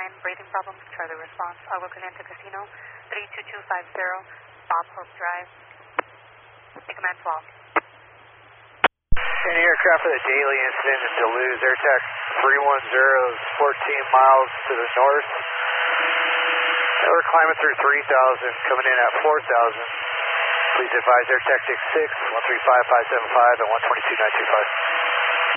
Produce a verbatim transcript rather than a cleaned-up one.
nine, breathing problems, Charlie response, Agua Caliente Casino, three two two five zero, Bob Hope Drive. Take command twelve. Any aircraft for the daily incident in Duluth, air tax three one zero is fourteen miles to the north. And we're climbing through three thousand, coming in at four thousand. Please advise air tactic six, one three five five seven five at one twenty-two nine two five.